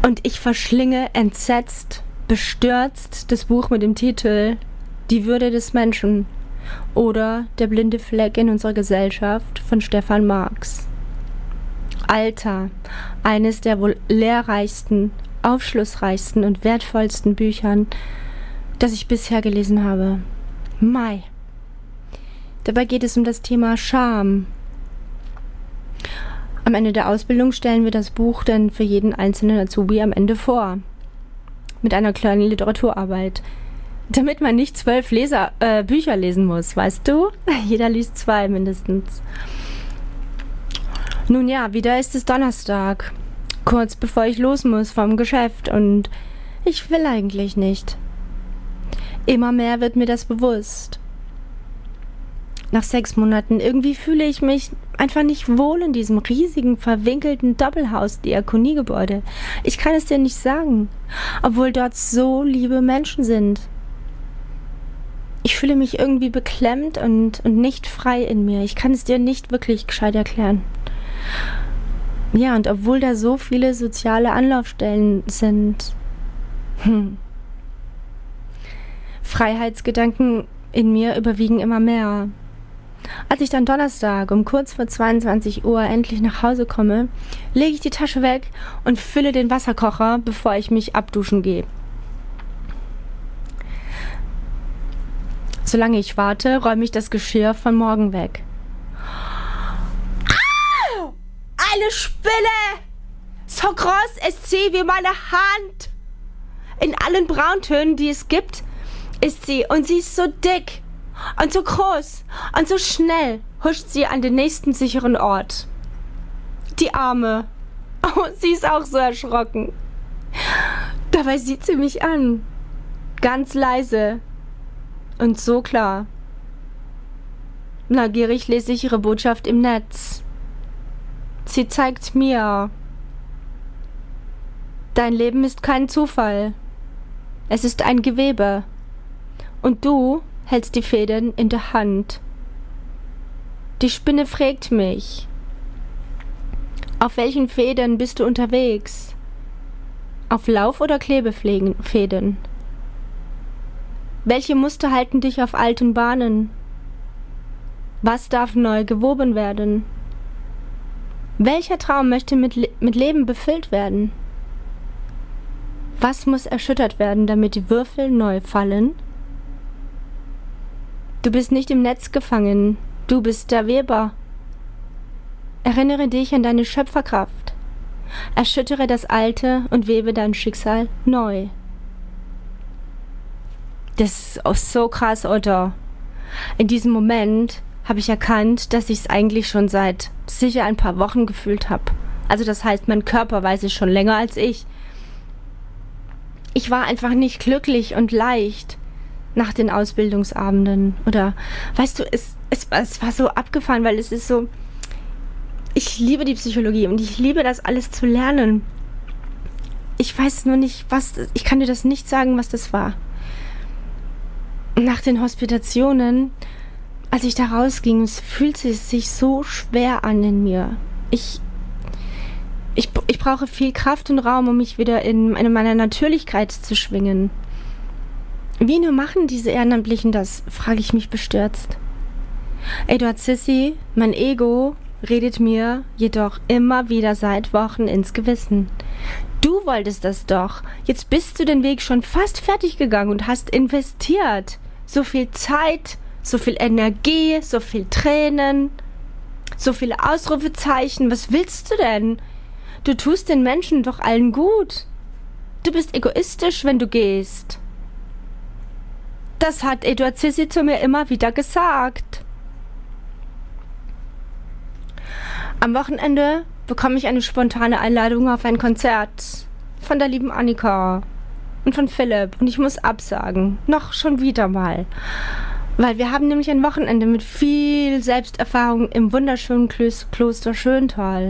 Und ich verschlinge entsetzt, bestürzt das Buch mit dem Titel Die Würde des Menschen oder Der blinde Fleck in unserer Gesellschaft von Stefan Marx. Alter, eines der wohl lehrreichsten, aufschlussreichsten und wertvollsten Büchern, das ich bisher gelesen habe. Mai. Dabei geht es um das Thema Scham. Am Ende der Ausbildung stellen wir das Buch dann für jeden einzelnen Azubi am Ende vor. Mit einer kleinen Literaturarbeit. Damit man nicht 12 Bücher lesen muss, weißt du? Jeder liest 2 mindestens. Nun ja, wieder ist es Donnerstag. Kurz bevor ich los muss vom Geschäft und ich will eigentlich nicht. Immer mehr wird mir das bewusst. Nach 6 Monaten irgendwie fühle ich mich einfach nicht wohl in diesem riesigen, verwinkelten Doppelhaus-Diakoniegebäude. Ich kann es dir nicht sagen, obwohl dort so liebe Menschen sind. Ich fühle mich irgendwie beklemmt und nicht frei in mir. Ich kann es dir nicht wirklich gescheit erklären. Ja, und obwohl da so viele soziale Anlaufstellen sind, Freiheitsgedanken in mir überwiegen immer mehr. Als ich dann Donnerstag um kurz vor 22 Uhr endlich nach Hause komme, lege ich die Tasche weg und fülle den Wasserkocher, bevor ich mich abduschen gehe. Solange ich warte, räume ich das Geschirr von morgen weg. Ah! Eine Spinne! So groß ist sie wie meine Hand! In allen Brauntönen, die es gibt, ist sie und sie ist so dick. Und so groß und so schnell huscht sie an den nächsten sicheren Ort. Die Arme. Oh, sie ist auch so erschrocken. Dabei sieht sie mich an. Ganz leise. Und so klar. Neugierig lese ich ihre Botschaft im Netz. Sie zeigt mir: Dein Leben ist kein Zufall. Es ist ein Gewebe. Und du hältst die Fäden in der Hand. Die Spinne fragt mich: Auf welchen Fäden bist du unterwegs? Auf Lauf- oder Klebefäden? Welche Muster halten dich auf alten Bahnen? Was darf neu gewoben werden? Welcher Traum möchte mit Leben befüllt werden? Was muss erschüttert werden, damit die Würfel neu fallen? Du bist nicht im Netz gefangen, du bist der Weber. Erinnere dich an deine Schöpferkraft. Erschüttere das Alte und webe dein Schicksal neu. Das ist auch so krass, Otto. In diesem Moment habe ich erkannt, dass ich es eigentlich schon seit sicher ein paar Wochen gefühlt habe. Also das heißt, mein Körper weiß es schon länger als ich. Ich war einfach nicht glücklich und leicht nach den Ausbildungsabenden. Oder, weißt du, es war so abgefahren, weil es ist so, ich liebe die Psychologie und ich liebe das alles zu lernen. Ich weiß nur nicht, ich kann dir das nicht sagen, was das war. Nach den Hospitationen, als ich da rausging, es fühlte es sich so schwer an in mir. Ich brauche viel Kraft und Raum, um mich wieder in meiner Natürlichkeit zu schwingen. Wie nur machen diese Ehrenamtlichen das, frage ich mich bestürzt. Eduard Sissi, mein Ego, redet mir jedoch immer wieder seit Wochen ins Gewissen. Du wolltest das doch. Jetzt bist du den Weg schon fast fertig gegangen und hast investiert. So viel Zeit, so viel Energie, so viel Tränen, so viele Ausrufezeichen. Was willst du denn? Du tust den Menschen doch allen gut. Du bist egoistisch, wenn du gehst. Das hat Eduard Sissi zu mir immer wieder gesagt. Am Wochenende bekomme ich eine spontane Einladung auf ein Konzert von der lieben Annika und von Philipp und ich muss absagen. Noch schon wieder mal. Weil wir haben nämlich ein Wochenende mit viel Selbsterfahrung im wunderschönen Kloster Schöntal.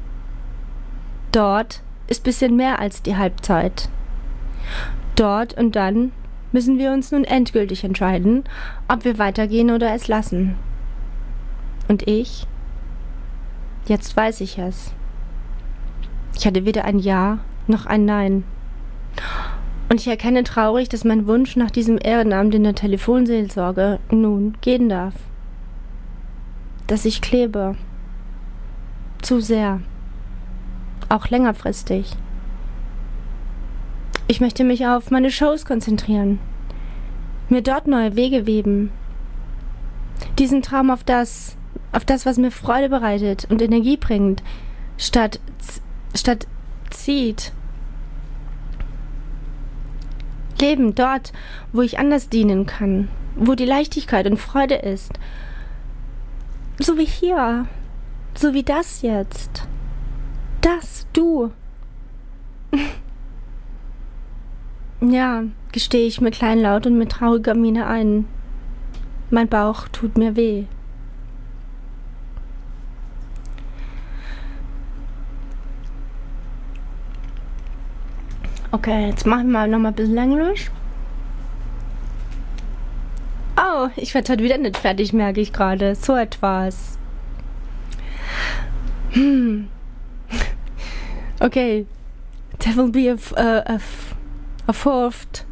Dort ist bisschen mehr als die Halbzeit. Dort und dann müssen wir uns nun endgültig entscheiden, ob wir weitergehen oder es lassen. Und jetzt weiß ich es. Ich hatte weder ein Ja Noch ein Nein. Und ich erkenne traurig, dass mein Wunsch nach diesem Ehrenamt in der Telefonseelsorge nun gehen darf. Dass ich klebe. Zu sehr. Auch längerfristig. Ich möchte mich auf meine Shows konzentrieren. Mir dort neue Wege weben. Diesen Traum auf das, was mir Freude bereitet und Energie bringt, statt zieht. Leben dort, wo ich anders dienen kann, wo die Leichtigkeit und Freude ist. So wie hier, so wie das jetzt. Das, du. Ja, gestehe ich mir kleinlaut und mit trauriger Miene ein. Mein Bauch tut mir weh. Okay, jetzt machen wir noch mal ein bisschen Englisch. Oh, ich werde heute wieder nicht fertig, merke ich gerade. So etwas. Okay, there will be a fourth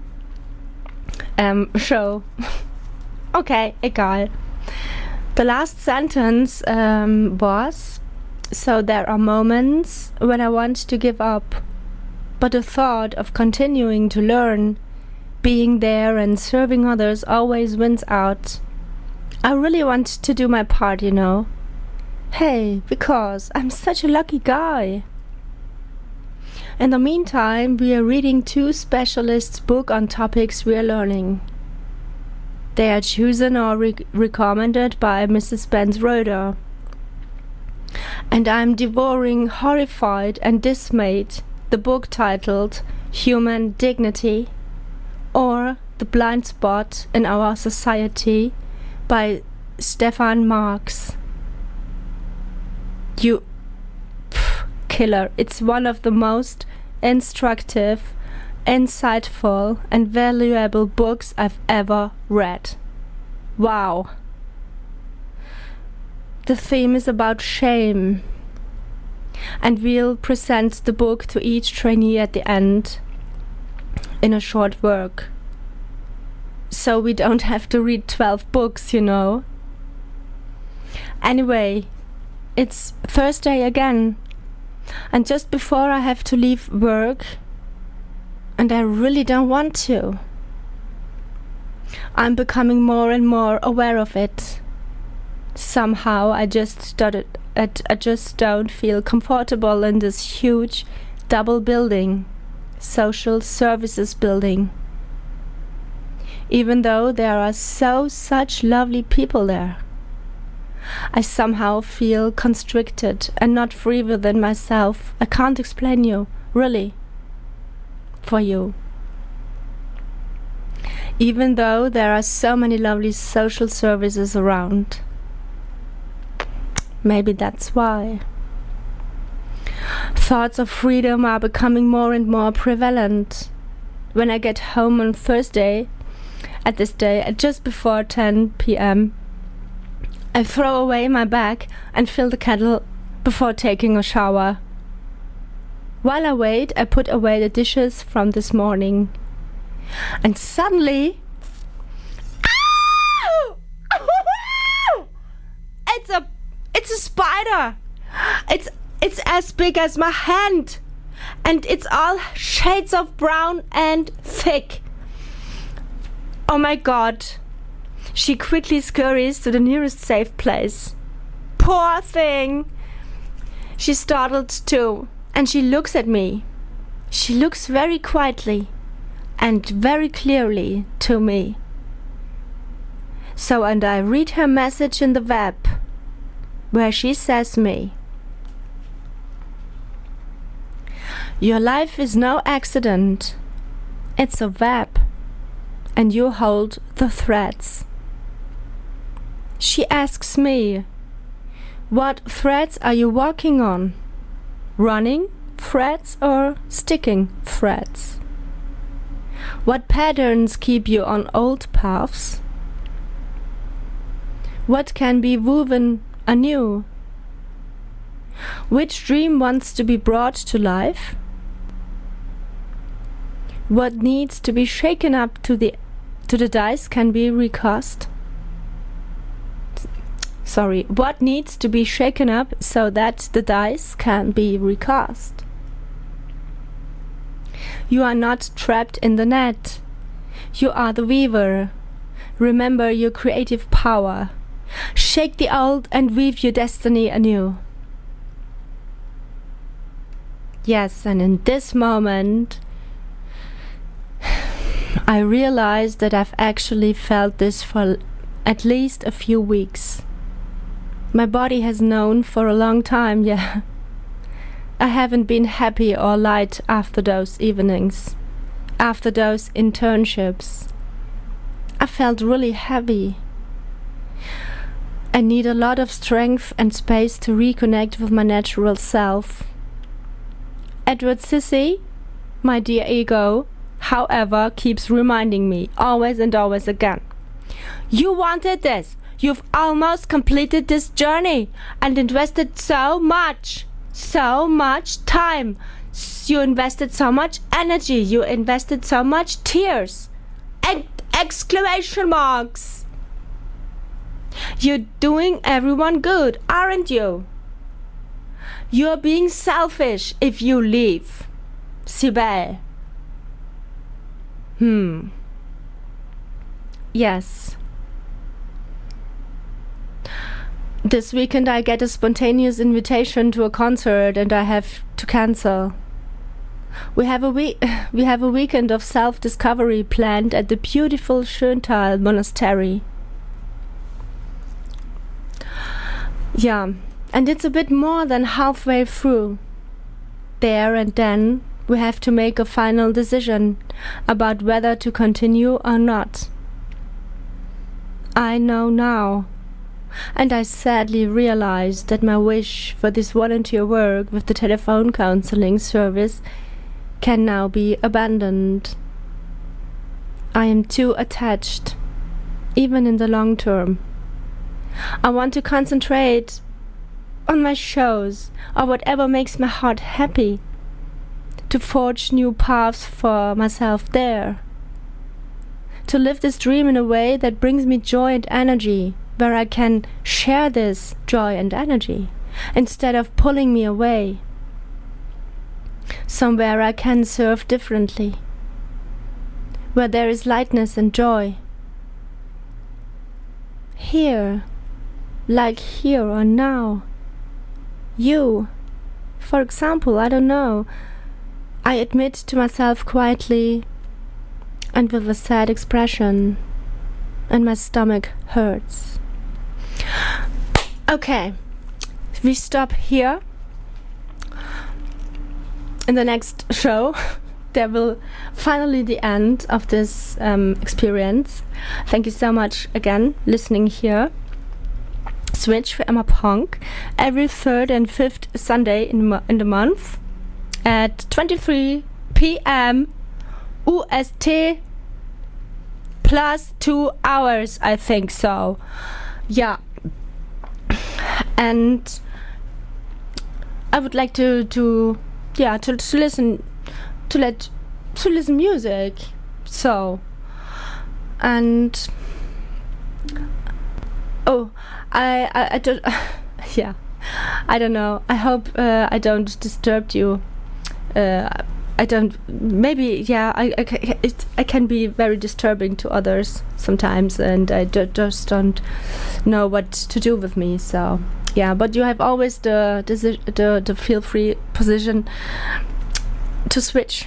show. Okay, egal. The last sentence was, so there are moments when I want to give up, but the thought of continuing to learn, being there and serving others always wins out. I really want to do my part, you know. Hey, because I'm such a lucky guy. In the meantime, we are reading 2 specialists' books on topics we are learning. They are chosen or recommended by Mrs. Benz Roeder. And I'm devouring, horrified and dismayed, the book titled Human Dignity or The Blind Spot in Our Society by Stefan Marx. You killer. It's one of the most instructive, insightful and valuable books I've ever read. Wow. The theme is about shame, and we'll present the book to each trainee at the end in a short work. So we don't have to read 12 books, you know. Anyway, it's Thursday again, and just before I have to leave work, and I really don't want to. I'm becoming more and more aware of it. Somehow I just don't feel comfortable in this huge double building, social services building. Even though there are such lovely people there. I somehow feel constricted and not free within myself. I can't explain you, really, for you. Even though there are so many lovely social services around. Maybe that's why. Thoughts of freedom are becoming more and more prevalent. When I get home on Thursday, at this day, at just before 10 p.m., I throw away my bag and fill the kettle before taking a shower. While I wait, I put away the dishes from this morning. And suddenly... It's a spider! It's as big as my hand! And it's all shades of brown and thick. Oh my god. She quickly scurries to the nearest safe place. Poor thing! She's startled too, and she looks at me. She looks very quietly and very clearly to me. So, and I read her message in the web, where she says me, your life is no accident. It's a web, and you hold the threads. She asks me, what threads are you walking on? Running threads or sticking threads? What patterns keep you on old paths? What can be woven anew? Which dream wants to be brought to life? What needs to be shaken up to the dice can be recast. Sorry, what needs to be shaken up so that the dice can be recast? You are not trapped in the net. You are the weaver. Remember your creative power. Shake the old and weave your destiny anew. Yes, and in this moment, I realized that I've actually felt this for at least a few weeks. My body has known for a long time, yeah. I haven't been happy or light after those evenings, after those internships. I felt really heavy. I need a lot of strength and space to reconnect with my natural self. Edward Sissy, my dear ego, however, keeps reminding me always and always again. You wanted this. You've almost completed this journey and invested so much time. You invested so much energy. You invested so much tears. And exclamation marks. You're doing everyone good, aren't you? You're being selfish if you leave. Sibel. Yes. This weekend I get a spontaneous invitation to a concert and I have to cancel. We have a weekend of self-discovery planned at the beautiful Schöntal Monastery. Yeah, and it's a bit more than halfway through. There and then we have to make a final decision about whether to continue or not. I know now. And I sadly realized that my wish for this volunteer work with the telephone counseling service can now be abandoned. I am too attached, even in the long term. I want to concentrate on my shows or whatever makes my heart happy, to forge new paths for myself there, to live this dream in a way that brings me joy and energy, where I can share this joy and energy instead of pulling me away. Somewhere I can serve differently, where there is lightness and joy. Here, like here or now. You, for example, I don't know. I admit to myself quietly and with a sad expression, and my stomach hurts. Okay, we stop here. In the next show, there will finally the end of this experience. Thank you so much again, listening here. Switch for Emma Punk every third and fifth Sunday in the month at 23 p.m. UST plus 2 hours, I think so. Yeah. And I would like to listen music. So, and I don't yeah, I don't know. I hope I don't disturb you. I don't. Maybe I can be very disturbing to others sometimes, and I just don't know what to do with me. So yeah, but you have always the feel free position to switch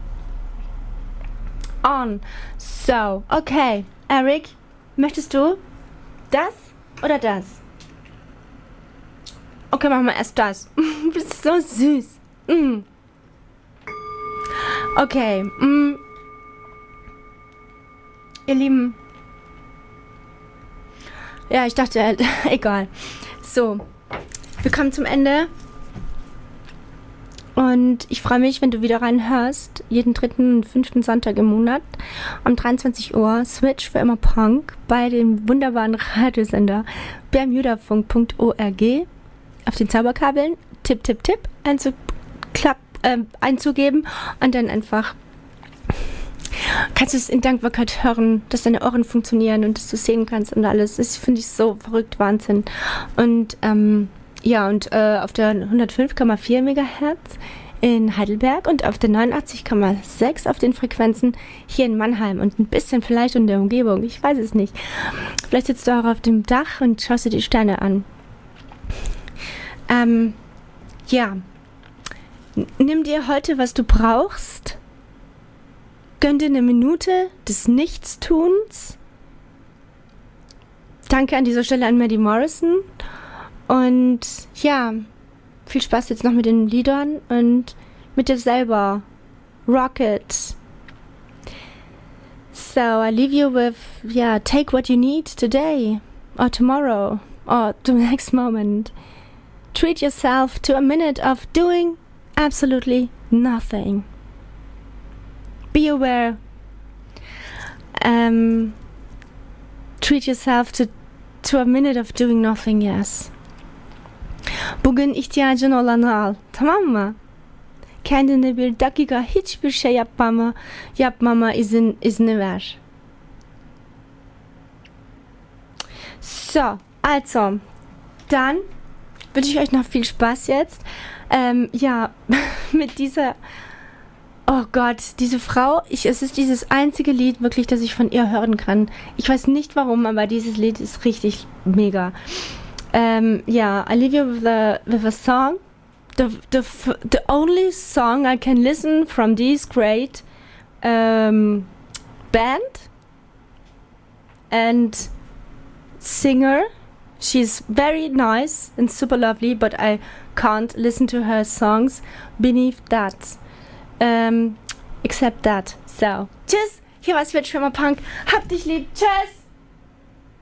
on. So okay, Eric, möchtest du das oder das? Okay, machen wir erst das. Du bist so süß. Okay, ihr Lieben. Ja, ich dachte, egal. So, wir kommen zum Ende. Und ich freue mich, wenn du wieder reinhörst. Jeden 3. und 5. Sonntag im Monat um 23 Uhr. Switch für immer Punk bei dem wunderbaren Radiosender bermudafunk.org. Auf den Zauberkabeln Tipp einzugeben und dann einfach kannst du es in Dankbarkeit hören, dass deine Ohren funktionieren und dass du sehen kannst und alles. Das finde ich so verrückt, Wahnsinn. Und auf der 105,4 Megahertz in Heidelberg und auf der 89,6 auf den Frequenzen hier in Mannheim und ein bisschen vielleicht in der Umgebung. Ich weiß es nicht. Vielleicht sitzt du auch auf dem Dach und schaust dir die Sterne an. Nimm dir heute, was du brauchst. Gönn dir eine Minute des Nichtstuns. Danke an dieser Stelle an Maddie Morrison. Und ja, viel Spaß jetzt noch mit den Liedern und mit dir selber. Rock it. So, I leave you with, take what you need today or tomorrow or the next moment. Treat yourself to a minute of doing absolutely nothing. Be aware. Treat yourself to a minute of doing nothing, yes. Bugün ihtiyacın olanı al, tamam mı? Kendine bir dakika hiçbir şey yapmama izni ver. So, also, dann wünsche ich euch noch viel Spaß jetzt. Mit dieser, oh Gott, diese Frau, es ist dieses einzige Lied wirklich, das ich von ihr hören kann. Ich weiß nicht warum, aber dieses Lied ist richtig mega. I leave you with a song, the only song I can listen from this great band and singer. She's very nice and super lovely, but I can't listen to her songs beneath that, except that. So, tschüss, hier war's für Schwimmerpunk. Hab dich lieb, tschüss!